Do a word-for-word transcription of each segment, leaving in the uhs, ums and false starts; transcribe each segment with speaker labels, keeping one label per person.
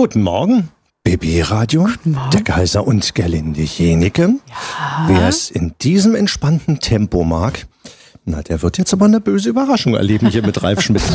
Speaker 1: Guten Morgen, B B-Radio, der Kaiser und Gerlinde Jenike.
Speaker 2: Ja.
Speaker 1: Wer es in diesem entspannten Tempo mag, na, der wird jetzt aber eine böse Überraschung erleben hier mit Ralf Schmidt.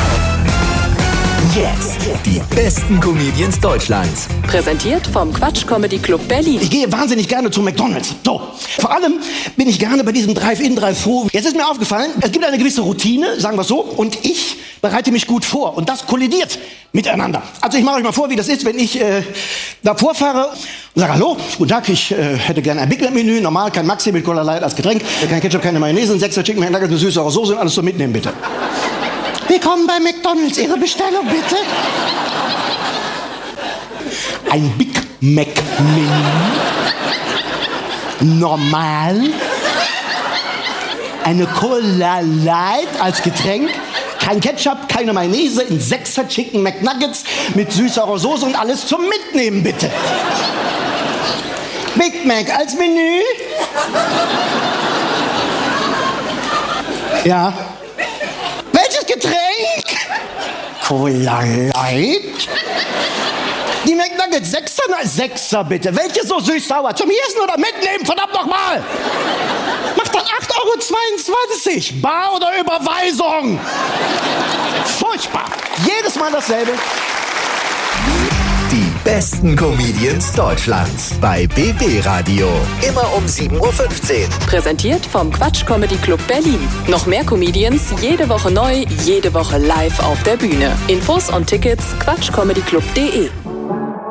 Speaker 3: Jetzt die besten Comedians Deutschlands.
Speaker 4: Präsentiert vom Quatsch Comedy Club Berlin.
Speaker 5: Ich gehe wahnsinnig gerne zu McDonald's. So. Vor allem bin ich gerne bei diesem Drive-In, Drive-Thru. Jetzt ist mir aufgefallen, es gibt eine gewisse Routine, sagen wir so, und ich bereite mich gut vor. Und das kollidiert miteinander. Also ich mache euch mal vor, wie das ist, wenn ich äh, davor fahre und sage, hallo, guten Tag, ich äh, hätte gerne ein Big Mac Menü, normal, kein Maxi mit Cola Light als Getränk, kein Ketchup, keine Mayonnaise, ein Sechser Chicken McNuggets, eine süße Soße und alles so mitnehmen, bitte. Willkommen bei McDonald's, Ihre Bestellung bitte. Ein Big Mac Menü. Normal. Eine Cola Light als Getränk. Kein Ketchup, keine Mayonnaise, ein Sechser Chicken McNuggets mit süßer Soße und alles zum Mitnehmen, bitte. Big Mac als Menü. Ja. Welches Getränk? Cola Light? Die McNuggets, Sechser? Na, Sechser bitte. Welches so süß-sauer? Zum Essen oder mitnehmen? Verdammt nochmal! Macht dann acht Euro zweiundzwanzig. Bar oder Überweisung? Furchtbar. Jedes Mal dasselbe.
Speaker 3: Die besten Comedians Deutschlands bei B B-Radio. Immer um sieben Uhr fünfzehn.
Speaker 4: Präsentiert vom Quatsch Comedy Club Berlin. Noch mehr Comedians, jede Woche neu, jede Woche live auf der Bühne. Infos und Tickets quatschcomedyclub punkt de.